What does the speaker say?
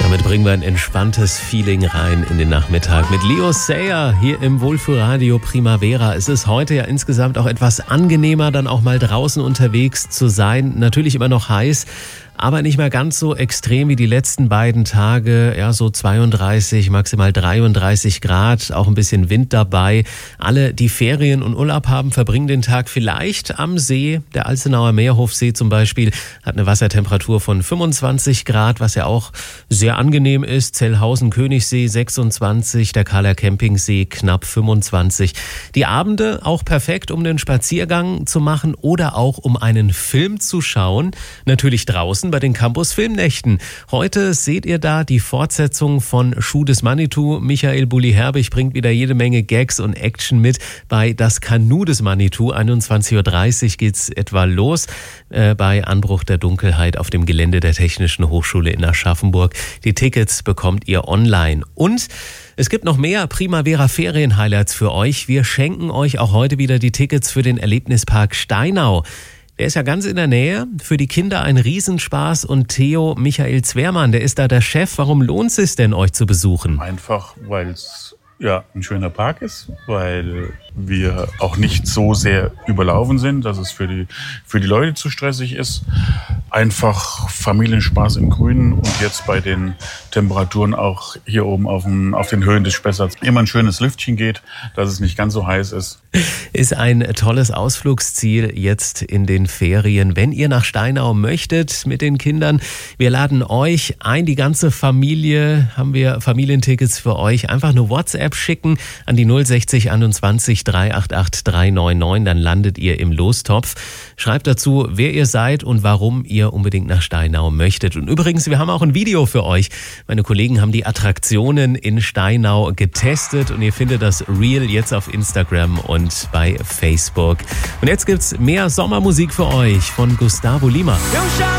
Damit bringen wir ein entspanntes Feeling rein in den Nachmittag mit Leo Sayer hier im Wohlfühlradio Primavera. Es ist heute ja insgesamt auch etwas angenehmer, dann auch mal draußen unterwegs zu sein. Natürlich immer noch heiß, aber nicht mehr ganz so extrem wie die letzten beiden Tage. Ja, so 32, maximal 33 Grad, auch ein bisschen Wind dabei. Alle, die Ferien und Urlaub haben, verbringen den Tag vielleicht am See. Der Alzenauer Meerhofsee zum Beispiel hat eine Wassertemperatur von 25 Grad, was ja auch sehr angenehm ist. Zellhausen Königssee 26, der Kahler Campingsee knapp 25. Die Abende auch perfekt, um den Spaziergang zu machen oder auch um einen Film zu schauen. Natürlich draußen bei den Campus Filmnächten. Heute seht ihr da die Fortsetzung von Schuh des Manitou. Michael Bulli-Herbig bringt wieder jede Menge Gags und Action mit bei Das Kanu des Manitou. 21.30 Uhr geht's etwa los bei Anbruch der Dunkelheit auf dem Gelände der Technischen Hochschule in Aschaffenburg. Die Tickets bekommt ihr online. Und es gibt noch mehr Primavera-Ferien-Highlights für euch. Wir schenken euch auch heute wieder die Tickets für den Erlebnispark Steinau. Der ist ja ganz in der Nähe, für die Kinder ein Riesenspaß und Theo Michael Zwermann, der ist da der Chef. Warum lohnt es sich denn, euch zu besuchen? Einfach, weil es ein schöner Park ist, weil wir auch nicht so sehr überlaufen sind, dass es für die Leute zu stressig ist. Einfach Familienspaß im Grünen und jetzt bei den Temperaturen auch hier oben auf den Höhen des Spessarts immer ein schönes Lüftchen geht, dass es nicht ganz so heiß ist. Ist ein tolles Ausflugsziel jetzt in den Ferien. Wenn ihr nach Steinau möchtet mit den Kindern, wir laden euch ein, die ganze Familie, haben wir Familientickets für euch. Einfach eine WhatsApp schicken an die 060 21 388 399, dann landet ihr im Lostopf. Schreibt dazu, wer ihr seid und warum ihr unbedingt nach Steinau möchtet. Und übrigens, wir haben auch ein Video für euch. Meine Kollegen haben die Attraktionen in Steinau getestet und ihr findet das Reel jetzt auf Instagram und bei Facebook. Und jetzt gibt's mehr Sommermusik für euch von Gustavo Lima.